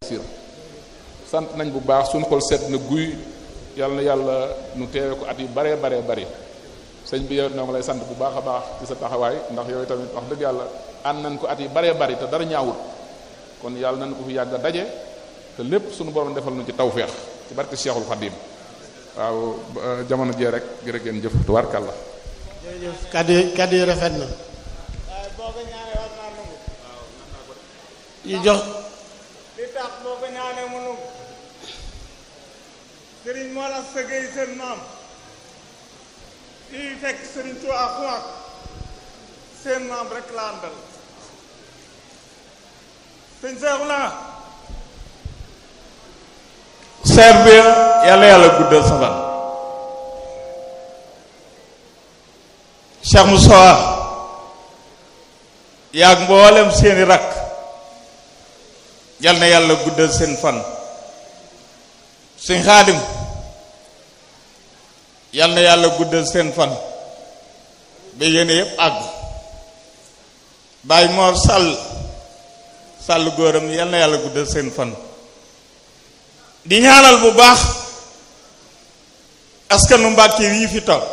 sant nañ bu baax suñu xol set na guy yàlla na yàlla nu teewe ko at yu bare bari sëñ bi yow noo ngi lay sant bu baax a baax ci sa taxawaay ndax yooyu tamit wax dëgg yàlla ànd nañ ko at yu bare bari te dara ñaawul kon yàlla nañ ko fi yàgg a daje te lépp suñu borom defal nu ci tawfeex ci barke Cheikhul Khadim waaw jamono jee rek jërë ngeen jëf tubaarkàlla. jërëjëf kaddu yi rafet na. waaye boo ko ñaanee war naa nangu. yi jox. li tax boo ko ñaanee mu nangu. Serigne moo la sëgëy seen maam. fii fekk Serigne Touba xumaak seen maam rek la àndal. sëñ Seexu naa. seer bi yàlla guddal sa fan. Cheikh Moussa yaag mboolem seeni rakk yal na yàlla guddal seen fan. sëñ Xaadim yal na yàlla guddal seen fan ba yéene yépp àgg. Baay Moor Sàll góoram yal na yàlla guddal seen fan. di ñaanal bu baax askanu Mbàkke yi fi toog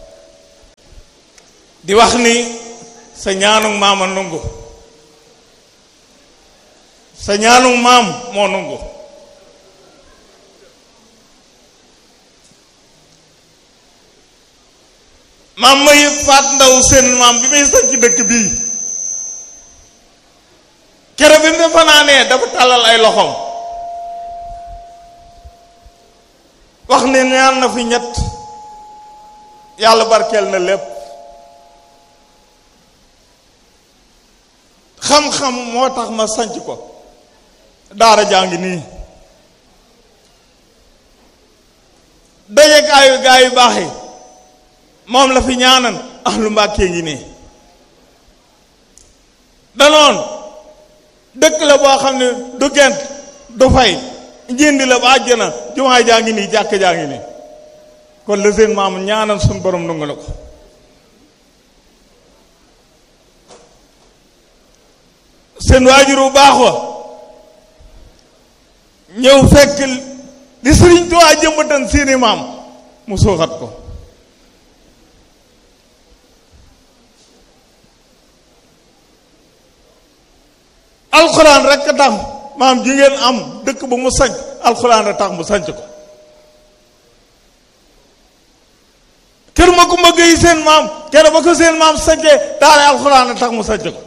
di wax ni sa ñaanug maam a nungu sa ñaanug maam moo nungu. maam ma yëg faat ndaw seen maam bi may sañ ci dëkk bii kere bi mu fanaanee dafa tàllal ay loxoom wax ne ñaan na fi ñett yàlla barkeel na lépp. xam-xam moo tax ma sanc ko daara jaa ngi nii daje gaa yu baax yi moom la fi ñaanan ahlu Mbàkke ngi nii. danoon dëkk la boo xam ne du gent du fay njëndi la ba àjjana jumaa jaa ngi nii jàkk jaa ngi nii kon la seen maam ñaanal suñu borom nangu na ko. seen waajur bu baax wa ñëw fekk li Sëriñ Tuubaa jëmbatan seeni maam mu suuxat ko. alxuraan rek a tax maam ji ngeen am dëkk ba mu sanc alxuraan a tax mu sanc ko. kër ma ku ma géy seen maam kere ba ko seen maam sancee daara alxuraan a tax mu sanc ko.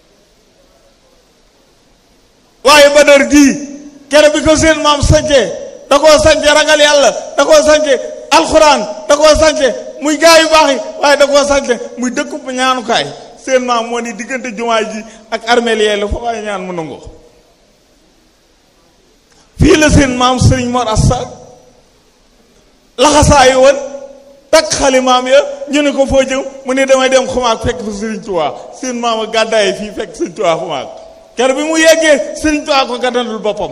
waaye Badar gii kere bi ko seen maam sancee da koo sance ragal yàlla da koo sance alxuraan da koo sance muy gaa yu baax yi waaye da koo sance muy dëkku bu ñaanukaay. seen maam moo ni diggante jumaa ji ak armeel yee la fa waaye ñaan mu nangu. fii la seen maam Sëriñ Mor Asta laxasaayi woon takk xalimaam ya ñu ne ko foo jëm mu ne damay dem xumaag fekk fa Sëriñ Tuubaa seen maam a gàddaaye fii fekk Sëriñ Tuubaa xumaag kere bi mu yeggee Sëriñ Tuubaa ko gàddandul boppam.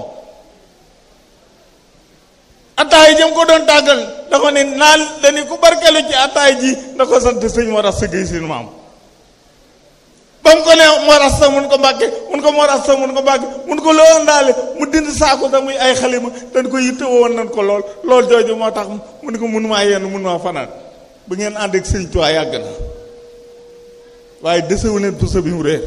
attaay jëm ko doon tàggal da ko ne naan dañu ko barkelu ci attaay ji da ko sant Sëriñ Mor Asta Gueye seen maam. ba mu ko ne Mor Asta mun ko Mbàkke mun ko Mor Asta mun ko Mbàkke mun ko loo ndaale mu dind saako da muy ay xalima dañ ko yitte woon nañ ko lool jooju moo tax mu ne ko mënumaa yenn mënumaa fanaan bu ngeen ànd ak Sëriñ Tuubaa yàgg na waaye desewu leen puso bi mu réer.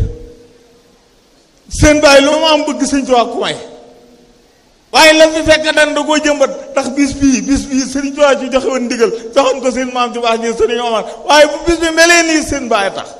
seen bàyyi lu ma am bëgg Sëriñ Tuubaa ku may waaye la fi fekk dan da koo jëmbat ndax bis bii Sëriñ Tuubaa ci joxe woon ndigal joxoon ko seen maam ci baax ñi Sëriñ Omar waaye bu bis bi melee nii seen bàyyi tax.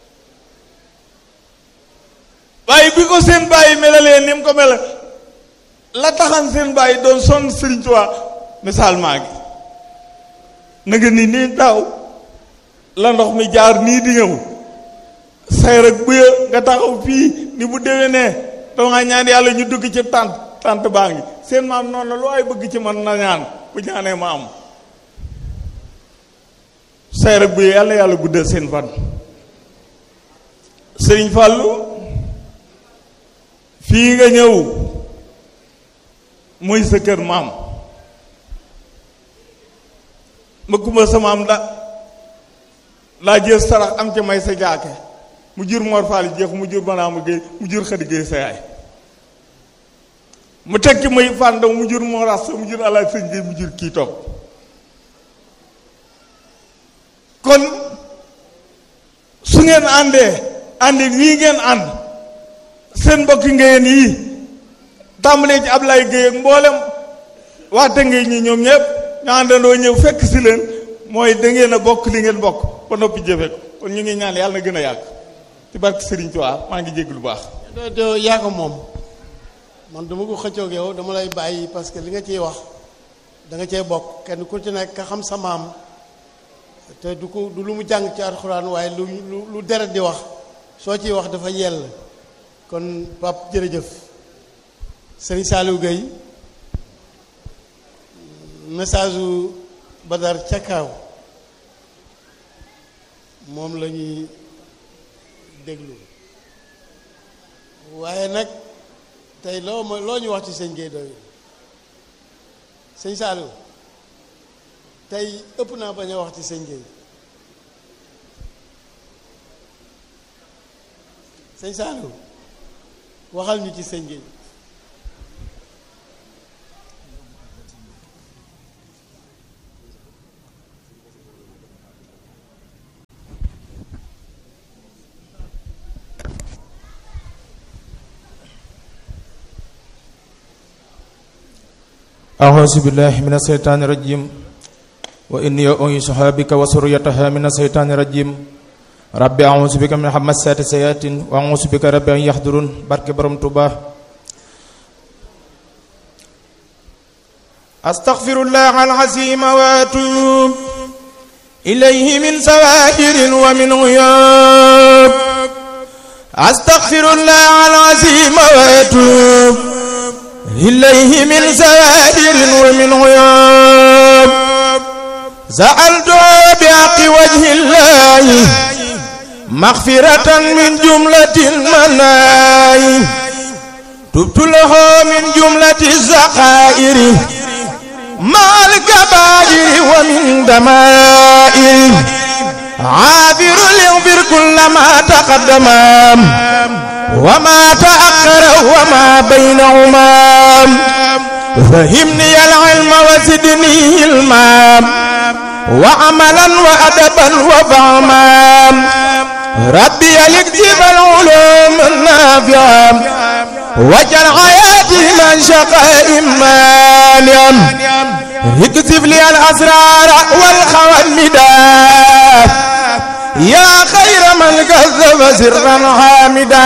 waaye bi ko seen bàyyi melalee ni mu ko mel la taxan seen bàyyi doon sonn Sëriñ Tuubaa misaal maa ngi na nga nii daaw la ndox mi jaar nii di ñëw say rek buya nga taxaw fii ni bu déwénee danga ñaan yàlla ñu dugg ci tànt baa ngi seen maam noonu la lu ay bëgg ci man na ñaan bu ñaanee ma am. say rek buya yàlla guddal seen fan. Sëriñ Fàllu fii nga ñëw muy sa kër maam ma kumba sa maam laa jël sarax am ca may sa jaake mu jur Mor Fall jeex mu jur Banaama Géey mu jur Xadi Géey sa yaay mu tekki muy fàndaw mu jur moo rax mu jur alaaj sëñ Gueye mu jur kii toog kon su ngeen àndi wii ngeen ànd seen mbokki ngeen yii tàmbalee ci Ablaye Gueye ak mboolem waa Tëngéej ñi ñoom ñëpp ñu àndandoo ñëw fekk si leen mooy da ngeen a bokk li ngeen bokk ba noppi jëfe ko kon ñu ngi ñaan yàlla na gën a yàgg ci barke Serigne Touba maa ngi jégg lu baax. doo yaa ko moom man dama ko xëccoog yow dama lay bàyyi parce que li nga ciy wax da nga cee bokk kenn ku ci nekk ka xam sa maam te du lu mu jàng ci alxuraan waaye lu deret di wax soo ciy wax dafa yell kon Pape jërëjëf Serigne Saliou Gueye message u Badar ca kaw moom la ñuy déglu waaye nag tey loo ñu wax ci sëñ Gueye doy sëñ Saliou tey ëpp naa bañ a wax ci sëñ Gueye sëñ Saliou waxal ñu ci sëñ Gueye أعوذ بالله من الشيطان الرجيم وإني أعيذها بك وذريتها من الشيطان الرجيم ربي أعوذ بك من همزات الشياطين وأعوذ بك ربي أن يحضرون barke Borom Tuuba أستغفر الله العظيم وأتوب إليه من سوائر ومن غياب أستغفر الله العظيم وأتوب إليه من سوائر ومن غياب سألت بحق وجه الله مغفرة من جملة المناي تبت له من جملة الزقائر مع الكبائر ومن دمائر عابر ليغفر كل ما تقدم وما تأخر وما بينهما فهمني العلم وزدني علما وعملا وأدبا وفهما ربي يكتب العلوم النافعة وجعل حياتي من شقاء مانعا اكتب لي الأسرار والخوامدات يا خير من كذب سرا حامدا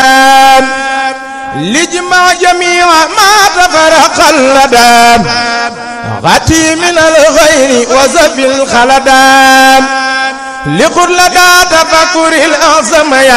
لجمع جميع ما تفرق اللدام غتي من الغير وزف الخلدام لقل لدى تفكر الأعظم